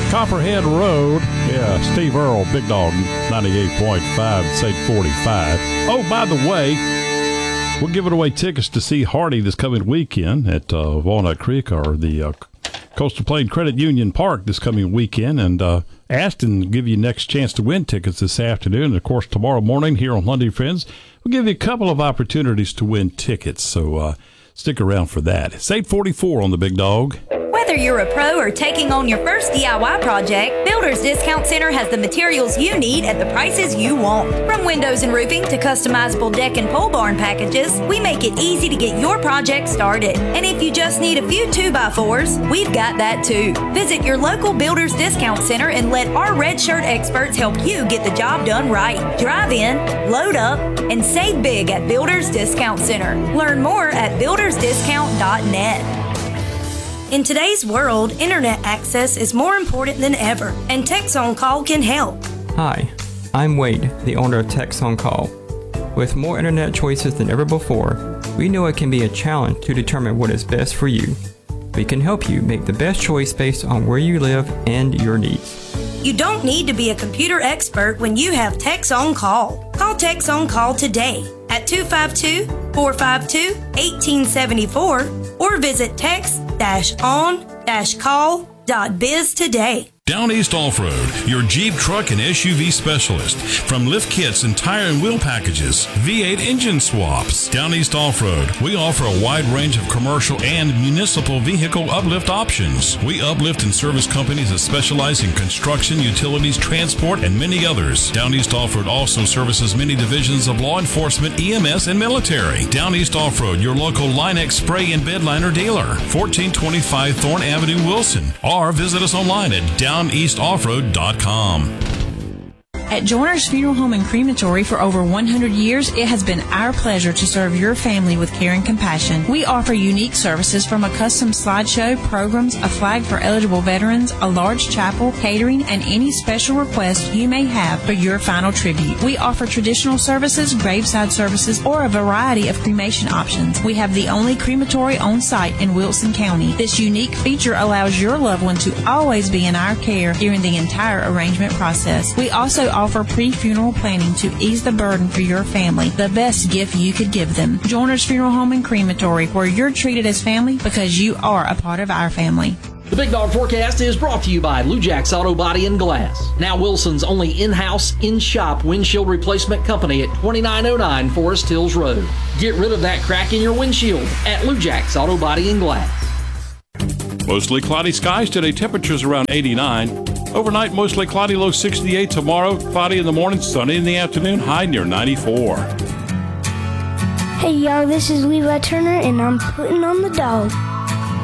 Copperhead Road. Yeah, Steve Earle, Big Dog 98.5, State 45. Oh, by the way, we're giving away tickets to see Hardy this coming weekend at Walnut Creek, or the Coastal Plain Credit Union Park this coming weekend. And Aston will give you next chance to win tickets this afternoon. And, of course, tomorrow morning here on Lundy Friends, we'll give you a couple of opportunities to win tickets. So stick around for that. It's 8:44 on the Big Dog. Whether you're a pro or taking on your first DIY project, Builders Discount Center has the materials you need at the prices you want. From windows and roofing to customizable deck and pole barn packages, we make it easy to get your project started. And if you just need a few 2x4s, we've got that too. Visit your local Builders Discount Center and let our Red Shirt experts help you get the job done right. Drive in, load up, and save big at Builders Discount Center. Learn more at buildersdiscount.net. In today's world, internet access is more important than ever, and Text On Call can help. Hi, I'm Wade, the owner of Text On Call. With more internet choices than ever before, we know it can be a challenge to determine what is best for you. We can help you make the best choice based on where you live and your needs. You don't need to be a computer expert when you have Text On Call. Call Text On Call today at 252-452-1874 or visit text-on-call.biz today. Down East Off-Road, your Jeep, truck, and SUV specialist. From lift kits and tire and wheel packages, V8 engine swaps. Down East Off-Road, we offer a wide range of commercial and municipal vehicle uplift options. We uplift and service companies that specialize in construction, utilities, transport, and many others. Down East Off-Road also services many divisions of law enforcement, EMS, and military. Down East Off-Road, your local Line-X spray and bed liner dealer. 1425 Thorne Avenue, Wilson. Or visit us online at downeastoffroad.com. At Joiner's Funeral Home and Crematory for over 100 years, it has been our pleasure to serve your family with care and compassion. We offer unique services from a custom slideshow, programs, a flag for eligible veterans, a large chapel, catering, and any special request you may have for your final tribute. We offer traditional services, graveside services, or a variety of cremation options. We have the only crematory on site in Wilson County. This unique feature allows your loved one to always be in our care during the entire arrangement process. We also offer pre-funeral planning to ease the burden for your family, the best gift you could give them. Joiner's Funeral Home and Crematory, where you're treated as family because you are a part of our family. The Big Dog Forecast is brought to you by Lujack's Auto Body and Glass. Now Wilson's only in-house, in-shop windshield replacement company at 2909 Forest Hills Road. Get rid of that crack in your windshield at Lujack's Auto Body and Glass. Mostly cloudy skies today, temperatures around 89. Overnight, mostly cloudy, low 68. Tomorrow, cloudy in the morning, sunny in the afternoon, high near 94. Hey, y'all, this is Levi Turner, and I'm putting on the dog.